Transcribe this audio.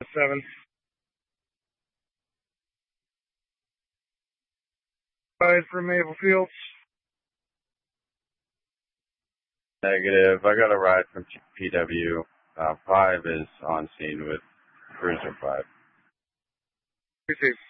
7. Ride from Maple Fields. Negative. I got a ride from PW. 5 is on scene with Cruiser 5. Receive.